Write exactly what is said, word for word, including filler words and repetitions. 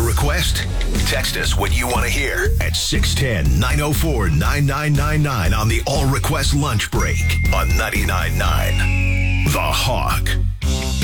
request? Text us what you want to hear at six one zero, nine oh four, nine nine nine nine on the All Request Lunch Break on ninety-nine point nine The Hawk.